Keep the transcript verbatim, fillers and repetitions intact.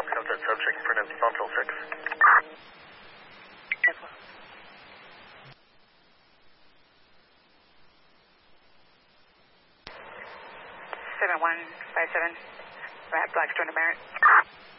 Sunset subject pronounced Suntel six. seven one five seven, Blackstone to Barrett.